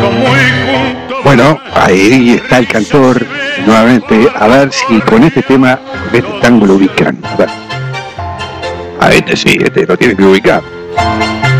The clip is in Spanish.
Bueno, ahí está el cantor nuevamente, a ver si con este tema, con este tango lo ubican. A ver. A este sí, este lo tiene que ubicar.